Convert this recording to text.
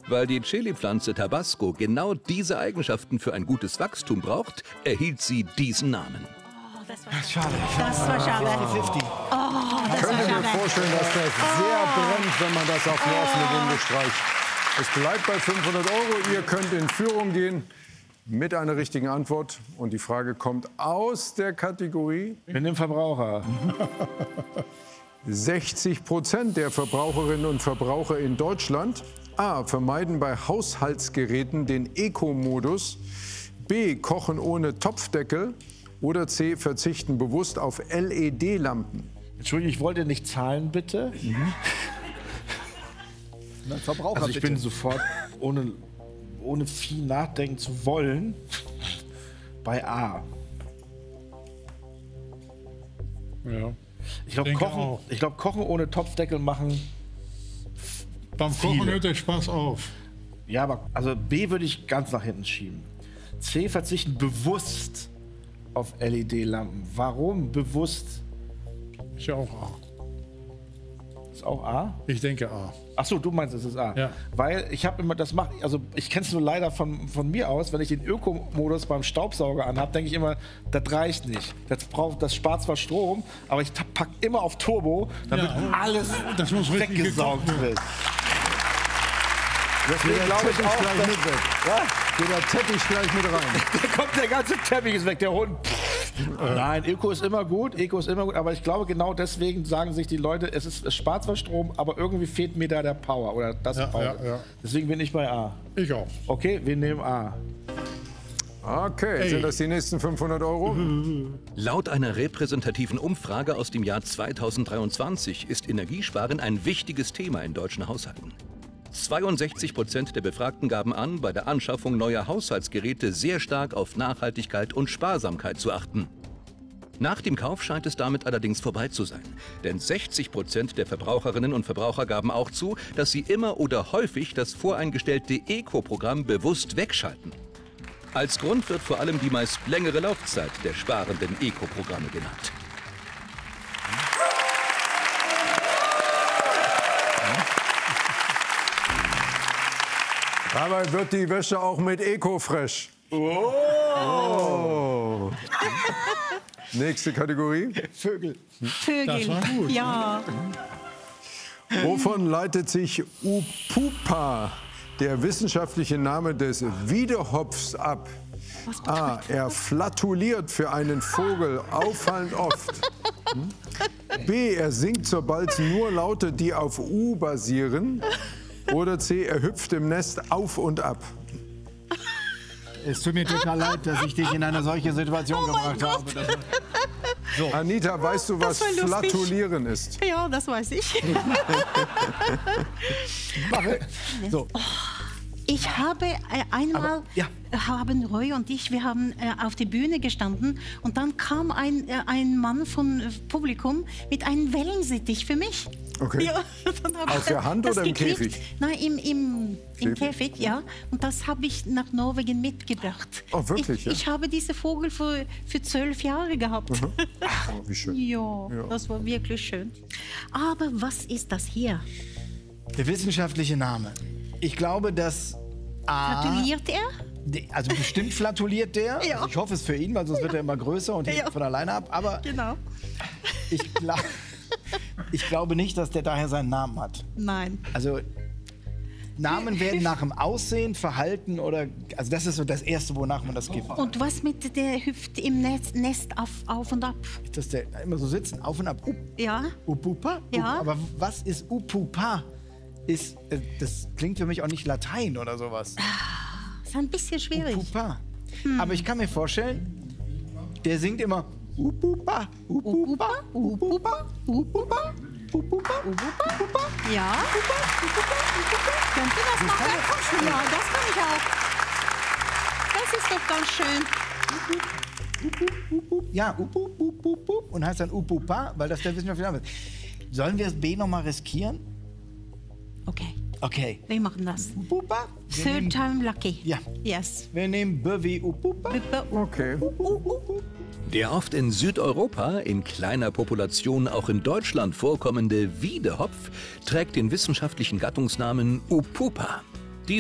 Weil die Chili-Pflanze Tabasco genau diese Eigenschaften für ein gutes Wachstum braucht, erhielt sie diesen Namen. Schade. Das war schade. 50-50. Das Könnt war ihr mir schade. vorstellen, dass das sehr brennt, wenn man das auf eine offene Wunde streicht? Es bleibt bei 500 €. Ihr könnt in Führung gehen mit einer richtigen Antwort. Und die Frage kommt aus der Kategorie. Mit dem Verbraucher. 60% der Verbraucherinnen und Verbraucher in Deutschland A. vermeiden bei Haushaltsgeräten den Eco-Modus, B. kochen ohne Topfdeckel oder C. verzichten bewusst auf LED-Lampen. Entschuldigung, ich wollte nicht zahlen, bitte. Verbraucher, Also ich bitte. bin sofort, ohne viel nachdenken zu wollen, bei A. Ja. Ich glaube, Denke kochen, auch. Kochen ohne Topfdeckel machen. Beim Kochen Viele. hört der Spaß auf. Ja, aber also B würde ich ganz nach hinten schieben. C verzichten bewusst auf LED-Lampen. Warum bewusst? Ist ja auch A. Ist auch A? Ich denke A. Ach so, du meinst, es ist A. Ja. Weil ich habe immer, das macht, also ich kenne es nur leider von mir aus, wenn ich den Ökomodus beim Staubsauger anhabe, denke ich immer, das reicht nicht. Das spart zwar Strom, aber ich packe immer auf Turbo, damit Ja, alles das muss richtig weggesaugt gekocht wird. Geht Deswegen der glaube ich Teppich auch, gleich dass, mit weg. ja, Geht der Teppich gleich mit rein. da kommt der ganze Teppich ist weg, der Hund. Nein, Öko ist immer gut, aber ich glaube genau deswegen sagen sich die Leute, es spart zwar Strom, aber irgendwie fehlt mir da der Power oder das Power. ja. Deswegen bin ich bei A. Ich auch. Okay, wir nehmen A. Okay, sind das die nächsten 500 €? Laut einer repräsentativen Umfrage aus dem Jahr 2023 ist Energiesparen ein wichtiges Thema in deutschen Haushalten. 62% der Befragten gaben an, bei der Anschaffung neuer Haushaltsgeräte sehr stark auf Nachhaltigkeit und Sparsamkeit zu achten. Nach dem Kauf scheint es damit allerdings vorbei zu sein. Denn 60% der Verbraucherinnen und Verbraucher gaben auch zu, dass sie immer oder häufig das voreingestellte Eco-Programm bewusst wegschalten. Als Grund wird vor allem die meist längere Laufzeit der sparenden Eco-Programme genannt. Dabei wird die Wäsche auch mit Ecofresh. Oh. Nächste Kategorie. Vögel. Vögel. Das war gut. Ja. Wovon leitet sich Upupa, der wissenschaftliche Name des Wiedehopfs, ab? A. Er flatuliert für einen Vogel auffallend oft. B. Er singt zur Balz nur Laute, die auf U basieren. Oder C. Er hüpft im Nest auf und ab. Es tut mir total leid, dass ich dich in eine solche Situation gebracht habe. Anita, weißt du, was Das war lustig. Flatulieren ist? Ja, das weiß ich. So. Ich habe einmal, ja. haben Roy und ich, wir haben auf der Bühne gestanden und dann kam ein Mann vom Publikum mit einem Wellensittich für mich. Okay. Ja, dann hab Aus ich der Hand das oder im gekriegt. Käfig? Nein, im Käfig? Käfig, ja. Und das habe ich nach Norwegen mitgebracht. Oh, wirklich, ja? Ich habe diese Vogel für 12 Jahre gehabt. Oh, wie schön. Ja, das war wirklich schön. Aber was ist das hier? Der wissenschaftliche Name. Ich glaube, dass A. Gratuliert er? Also bestimmt flatuliert der. Ja. Also ich hoffe es für ihn, weil sonst wird er immer größer und hebt Ja. von alleine ab. Aber Genau. ich glaube nicht, dass der daher seinen Namen hat. Nein. Also Namen werden nach dem Aussehen, Verhalten oder... Also das ist so das Erste, wonach man das gibt. Und was mit der hüpft im Nest auf und ab? Dass der immer so sitzen, auf und ab. Ja? Upupa? Ja. Aber was ist Upupa? Das klingt für mich auch nicht Latein oder sowas. Ist ein bisschen schwierig. Upupa. Aber ich kann mir vorstellen, der singt immer Upupa, Upupa, Upupa, Upupa, Upupa, Upupa. Ja? Könnt ihr das machen? Ja, das kann ich auch. Das ist doch ganz schön. Ja, Upupupupu und heißt dann Upupa, weil das der wissenschaftliche Name ist. Sollen wir das B noch mal riskieren? Okay, Okay. wir machen das. Upupa? Third time lucky. Ja. Yes. Wir nehmen B wie Upupa. Okay. Der oft in Südeuropa, in kleiner Population auch in Deutschland vorkommende Wiedehopf trägt den wissenschaftlichen Gattungsnamen Upupa.